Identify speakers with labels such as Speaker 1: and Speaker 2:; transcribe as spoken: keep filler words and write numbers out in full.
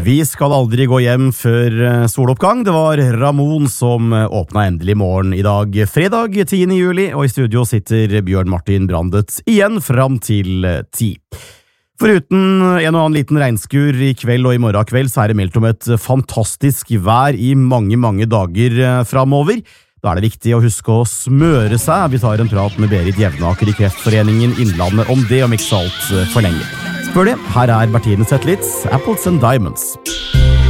Speaker 1: Vi skal aldri gå hjem før soloppgang. Det var Ramón som åpna endelig morgen i dag, fredag tiende juli, og i studio sitter Bjørn Martin Brandet igjen fram til ti. Foruten en og annen liten regnskur i kveld og i morgen kveld, så er det meldt om et fantastisk vær i mange, mange dager framover. Da er det viktig å huske å smøre seg. Vi tar en prat med Berit Jevnaker i Kreftforeningen Innlandet om det, om ikke så alt for lenge. Spør det, her er Bertine Zetlitz, Apples and Diamonds.